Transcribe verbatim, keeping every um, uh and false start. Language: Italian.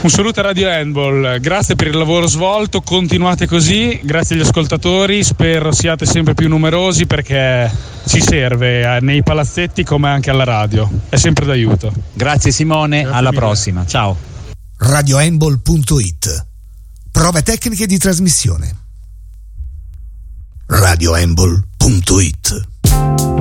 Un saluto a Radio Handball, grazie per il lavoro svolto, continuate così, grazie agli ascoltatori, spero siate sempre più numerosi perché ci serve nei palazzetti come anche alla radio, è sempre d'aiuto. Grazie Simone, grazie alla mille. Prossima, ciao. radio handball punto it. Prove tecniche di trasmissione. radio handball punto it